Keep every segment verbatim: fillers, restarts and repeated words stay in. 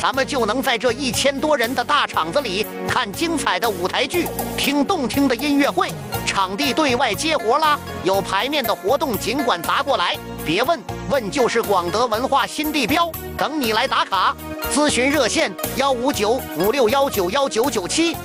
咱们就能在这一千多人的大场子里看精彩的舞台剧，听动听的音乐会。场地对外接活啦，有排面的活动尽管砸过来，别问，问就是广德文化新地标，等你来打卡。咨询热线：幺五九五六幺九幺九九七。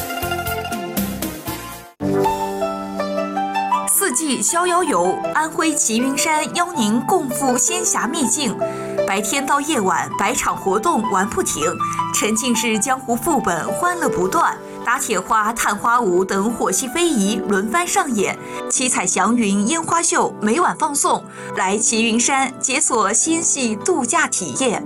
四季逍遥游，安徽齐云山邀您共赴仙侠秘境。白天到夜晚，百场活动玩不停，沉浸式江湖副本欢乐不断，打铁花、探花舞等火系非遗轮番上演，七彩祥云烟花秀每晚放送。来齐云山解锁仙系度假体验。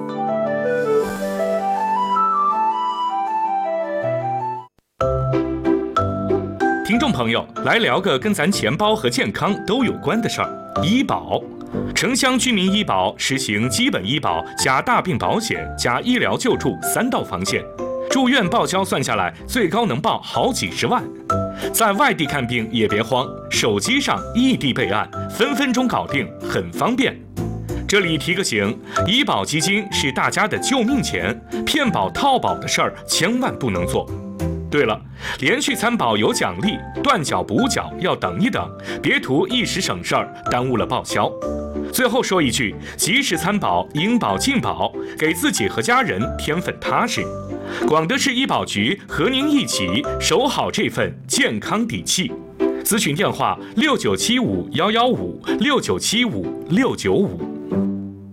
听众朋友，来聊个跟咱钱包和健康都有关的事儿——医保。城乡居民医保实行基本医保加大病保险加医疗救助三道防线，住院报销算下来最高能报好几十万。在外地看病也别慌，手机上异地备案，分分钟搞定，很方便。这里提个醒，医保基金是大家的救命钱，骗保套保的事儿千万不能做。对了，连续参保有奖励，断缴补缴要等一等，别图一时省事儿，耽误了报销。最后说一句，及时参保，应保尽保，给自己和家人添份踏实。广德市医保局和您一起守好这份健康底气。咨询电话：六九七五幺幺五六九七五六九五。